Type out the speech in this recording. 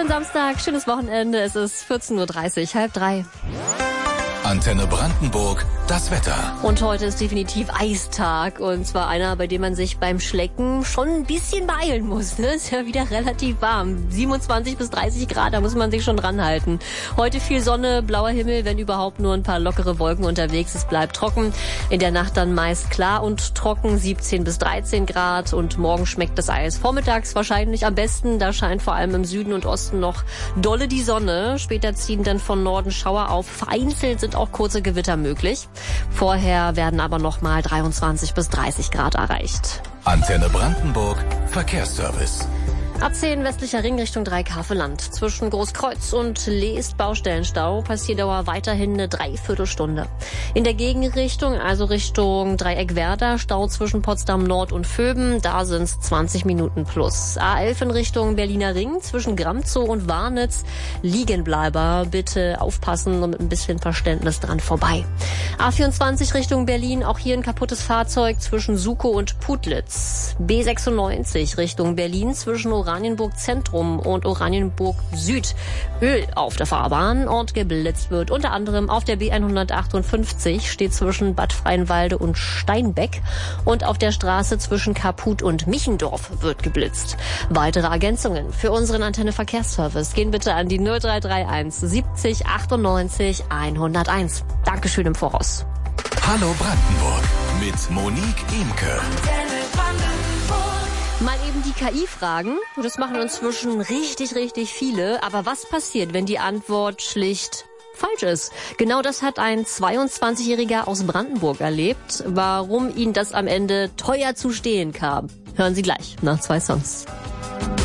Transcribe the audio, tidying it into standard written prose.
Schönen Samstag, schönes Wochenende. Es ist 14.30 Uhr, 14:30. Antenne Brandenburg, das Wetter. Und heute ist definitiv Eistag. Und zwar einer, bei dem man sich beim Schlecken schon ein bisschen beeilen muss. Ne? Ist ja wieder relativ warm. 27 bis 30 Grad, da muss man sich schon dran halten. Heute viel Sonne, blauer Himmel, wenn überhaupt nur ein paar lockere Wolken unterwegs. Es bleibt trocken. In der Nacht dann meist klar und trocken, 17 bis 13 Grad. Und morgen schmeckt das Eis vormittags wahrscheinlich am besten. Da scheint vor allem im Süden und Osten noch dolle die Sonne. Später ziehen dann von Norden Schauer auf. Vereinzelt sind auch kurze Gewitter möglich. Vorher werden aber nochmal 23 bis 30 Grad erreicht. Antenne Brandenburg, Verkehrsservice. A10 westlicher Ring Richtung Dreikafeland. Zwischen Großkreuz und Leest Baustellenstau. Passierdauer weiterhin eine Dreiviertelstunde. In der Gegenrichtung, also Richtung Dreieck Werder, Stau zwischen Potsdam Nord und Vöben. Da sind es 20 Minuten plus. A11 in Richtung Berliner Ring zwischen Gramzow und Warnitz. Liegenbleiber, bitte aufpassen und mit ein bisschen Verständnis dran vorbei. A24 Richtung Berlin, auch hier ein kaputtes Fahrzeug zwischen Sukow und Putlitz. B96 Richtung Berlin zwischen Oranienburg Zentrum und Oranienburg Süd. Öl auf der Fahrbahn und geblitzt wird. Unter anderem auf der B158 steht zwischen Bad Freienwalde und Steinbeck und auf der Straße zwischen Kaput und Michendorf wird geblitzt. Weitere Ergänzungen für unseren Antenne Verkehrsservice gehen bitte an die 0331 70 98 101. Dankeschön im Voraus. Hallo Brandenburg mit Monique Imke. Mal eben die KI fragen. Das machen inzwischen richtig viele. Aber was passiert, wenn die Antwort schlicht falsch ist? Genau das hat ein 22-Jähriger aus Brandenburg erlebt. Warum ihn das am Ende teuer zu stehen kam, hören Sie gleich nach 2 Songs.